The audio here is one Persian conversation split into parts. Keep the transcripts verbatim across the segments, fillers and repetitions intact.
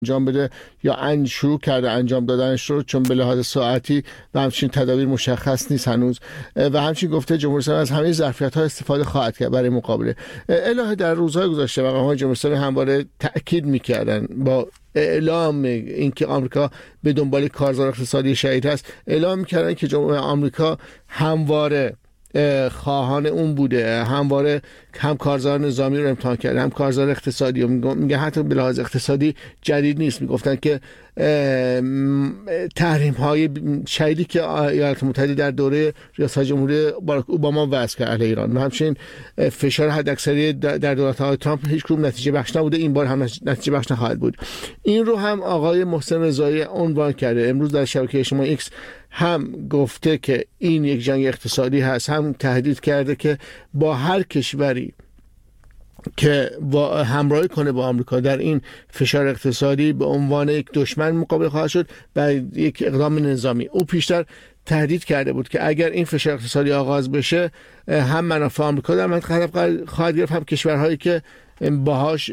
انجام بده یا ان شروع کرده انجام دادنش رو، چون به لحاظ ساعتی و همچنین تدابیر مشخص نیست هنوز، و همچنین گفته جمهوری اسلامی از همه ظرفیت‌ها استفاده خواهد کرد برای مقابله. الهه در روزهای گذشته مقام‌های جمهوری اسلامی همواره تأکید می‌کردن با اعلام اینکه آمریکا به دنبال کارزار اقتصادی شدید هست، اعلام می‌کردن که جمهوری آمریکا همواره خواهان اون بوده، همواره هم کارزار نظامی رو امتحان کرده هم کارزار اقتصادی. و میگه حتی به لحاظ اقتصادی جدید نیست، میگفتن که تحریم های شدیدی که ایالات متحده در دوره ریاست جمهوری باراک اوباما وضع کرد علیه ایران و همچنین فشار حداکثری در دولت آقای ترامپ هیچ کدوم نتیجه بخش نبوده، این بار هم نتیجه بخش نخواهد بود. این رو هم آقای محسن رضایی عنوان کرده امروز در شبکه اجتماعی ایکس، هم گفته که این یک جنگ اقتصادی هست، هم تهدید کرده که با هر کشوری که با همراهی کنه با آمریکا در این فشار اقتصادی به عنوان یک دشمن مقابل خواهد شد و یک اقدام نظامی. او پیشتر تهدید کرده بود که اگر این فشار اقتصادی آغاز بشه هم منافع آمریکا در منطقه خواهد گرفت، هم کشورهایی که باهاش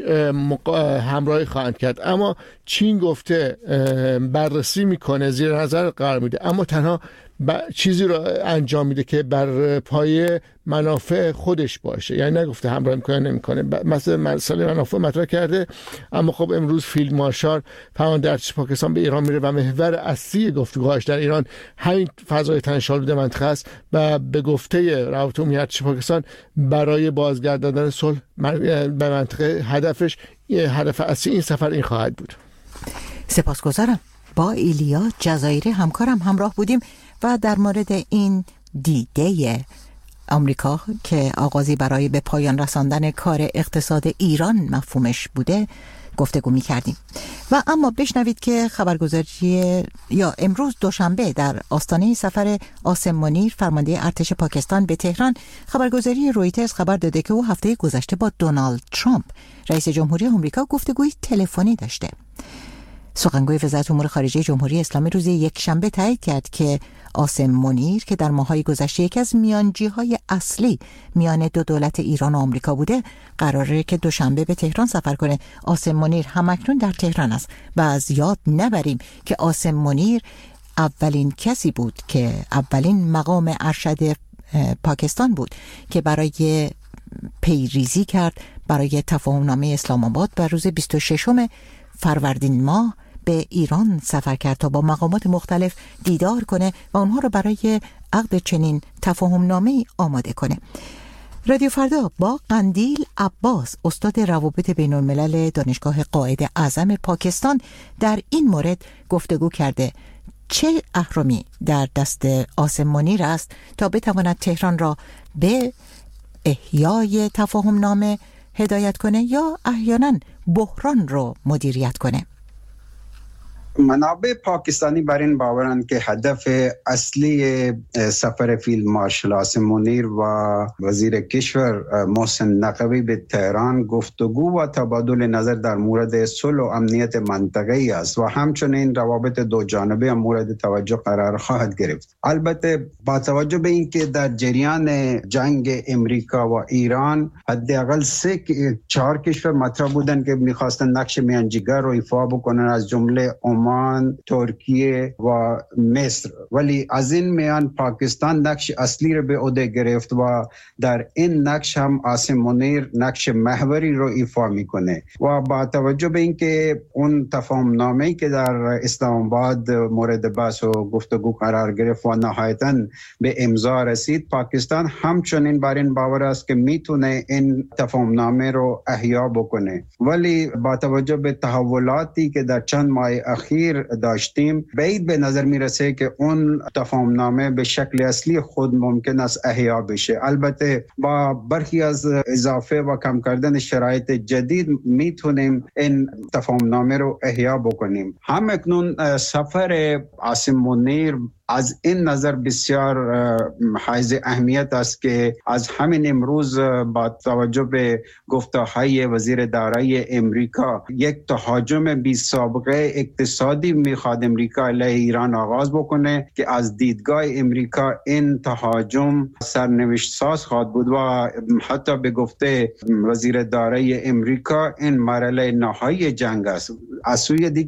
همراهی خواهند کرد. اما چین گفته بررسی میکنه، زیر نظر قرار میده، اما تنها چیزی رو انجام میده که بر پای منافع خودش باشه، یعنی نگفته همراهی میکنه نمیکنه. مثلا مسئله منافع مطرح کرده، اما خب امروز فیلد مارشال فرمانده ارتش پاکستان به ایران میره و محور اصلی گفتگوهاش در ایران همین فضای تنش‌آلود منطقه است و به گفته روابط عمومی ارتش پاکستان برای بازگرداندن صلح به منطقه هدفش هدف اصلی این سفر این خواهد بود. سپاسگزارم. با ایلیا جزایری همکارم همراه بودیم و در مورد این دیده آمریکا که آغازی برای به پایان رساندن کار اقتصاد ایران مفهومش بوده گفتگو می کردیم. و اما بشنوید که خبرگزاری یا امروز دوشنبه در آستانه سفر عاصم منیر فرمانده ارتش پاکستان به تهران، خبرگزاری رویترز خبر داده که او هفته گذشته با دونالد ترامپ رئیس جمهوری آمریکا گفتگوی تلفنی داشته. سخنگوی وزارت امور خارجه جمهوری اسلامی روز یکشنبه تایید کرد که عاصم منیر که در ماه‌های گذشته یکی از میانجی‌های اصلی میان دو دولت ایران و آمریکا بوده، قراره که دوشنبه به تهران سفر کنه. عاصم منیر همکنون در تهران است و از یاد نبریم که عاصم منیر اولین کسی بود که اولین مقام ارشد پاکستان بود که برای پیریزی کرد برای تفاهم‌نامه اسلام آباد و روز بیست و ششم فروردین ماه به ایران سفر کرد تا با مقامات مختلف دیدار کنه و اونها رو برای عقد چنین تفاهم‌نامه‌ای آماده کنه. رادیو فردا با قندیل عباس، استاد روابط بین الملل دانشگاه قائد اعظم پاکستان، در این مورد گفتگو کرده. چه اهرامی در دست عاصم منیر است تا بتواند تهران را به احیای تفاهم‌نامه هدایت کنه یا احیانا بحران رو مدیریت کنه؟ منابع پاکستانی بر این باورند که هدف اصلی سفر فیلد مارشال عاصم منیر و وزیر کشور محسن نقوی به تهران گفتگو و تبادل نظر در مورد صلح و امنیت منطقه‌ای است و همچنین روابط دو جانبه مورد توجه قرار خواهد گرفت. البته با توجه به اینکه در جریان جنگ امریکا و ایران حداقل سه چهار کشور مطرح بودند که می‌خواستند نقش میانجیگر رو ایفا بکنن، از جمله عمان، ترکیه و مصر، ولی از این میان پاکستان نقش اصلی رو به عهده گرفت و در این نقش هم عاصم منیر نقش محوری رو ایفا میکنه و با توجه به اینکه اون تفاهم‌نامه‌ای که در اسلام آباد مورد بحث و گفتگو قرار گرفت و نهایتاً به امضا رسید، پاکستان همچنین بر این باور است که میتونه این تفاهم‌نامه رو احیا بکنه، ولی با توجه به تحولاتی که در چند ماه اخیر داشتیم بعید به نظر میرسه که اون تفاهم‌نامه به شکل اصلی خود ممکن است احیا بشه. البته با برخی از اضافه و کم کردن شرایط جدید میتونیم این تفاهم‌نامه رو احیا بکنیم. هم اکنون سفر عاصم منیر از این نظر بسیار حائز اهمیت است که از همین امروز با توجه به گفته‌های وزیر دارایی امریکا یک تهاجم بی سابقه اقتصادی میخواد امریکا علیه ایران آغاز بکنه که از دیدگاه امریکا این تهاجم سرنوشت ساز خواهد بود و حتی به گفته وزیر دارایی امریکا این مرحله نهایی جنگ است. از سوی دیگر